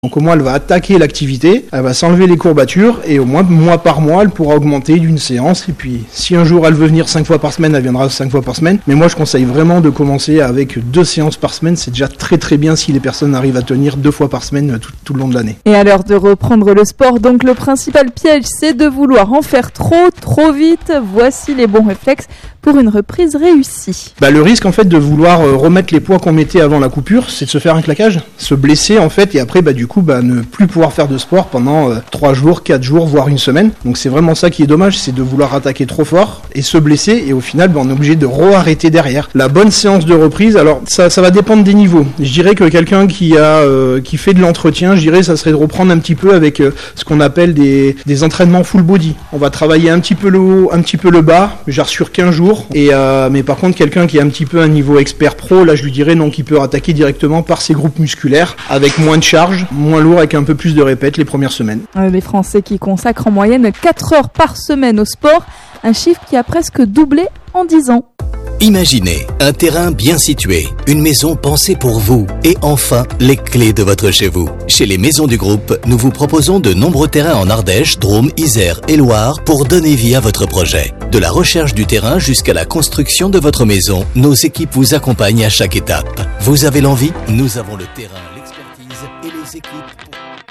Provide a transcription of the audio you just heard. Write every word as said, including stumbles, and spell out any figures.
Donc au moins elle va attaquer l'activité, elle va s'enlever les courbatures et au moins mois par mois elle pourra augmenter d'une séance. Et puis si un jour elle veut venir cinq fois par semaine, elle viendra cinq fois par semaine. Mais moi je conseille vraiment de commencer avec deux séances par semaine. C'est déjà très très bien si les personnes arrivent à tenir deux fois par semaine tout, tout le long de l'année. Et à l'heure de reprendre le sport, donc le principal piège c'est de vouloir en faire trop, trop vite. Voici les bons réflexes pour une reprise réussie. Bah, le risque en fait de vouloir euh, remettre les poids qu'on mettait avant la coupure, c'est de se faire un claquage, se blesser en fait et après bah, du coup bah, ne plus pouvoir faire de sport pendant euh, trois jours, quatre jours, voire une semaine. Donc c'est vraiment ça qui est dommage, c'est de vouloir attaquer trop fort et se blesser et au final bah, on est obligé de re-arrêter derrière. La bonne séance de reprise, alors ça, ça va dépendre des niveaux. Je dirais que quelqu'un qui a euh, qui fait de l'entretien, je dirais ça serait de reprendre un petit peu avec euh, ce qu'on appelle des, des entraînements full body. On va travailler un petit peu le haut, un petit peu le bas, genre sur quinze jours. Et euh, mais par contre quelqu'un qui a un petit peu un niveau expert pro, là je lui dirais non, qu'il peut attaquer directement par ses groupes musculaires avec moins de charge, moins lourd, avec un peu plus de répètes les premières semaines. Les Français qui consacrent en moyenne quatre heures par semaine au sport, un chiffre qui a presque doublé en dix ans. Imaginez un terrain bien situé, une maison pensée pour vous et enfin les clés de votre chez vous. Chez les Maisons du Groupe, nous vous proposons de nombreux terrains en Ardèche, Drôme, Isère et Loire pour donner vie à votre projet. De la recherche du terrain jusqu'à la construction de votre maison, nos équipes vous accompagnent à chaque étape. Vous avez l'envie ? Nous avons le terrain, l'expertise et les équipes